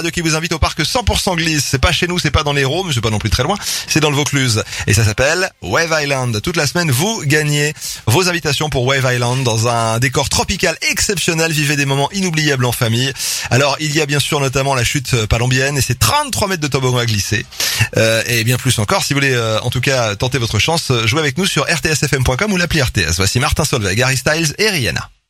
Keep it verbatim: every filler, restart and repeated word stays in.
qui vous invite au parc cent pour cent glisse. C'est pas chez nous, c'est pas dans l'Hérault, mais c'est pas non plus très loin. C'est dans le Vaucluse. Et ça s'appelle Wave Island. Toute la semaine, vous gagnez vos invitations pour Wave Island dans un décor tropical exceptionnel. Vivez des moments inoubliables en famille. Alors, il y a bien sûr notamment la chute palombienne et c'est trente-trois mètres de toboggan à glisser. Euh, et bien plus encore. Si vous voulez, euh, en tout cas, tenter votre chance, jouez avec nous sur r t s f m point com ou l'appli R T S. Voici Martin Solveig, Harry Styles et Rihanna.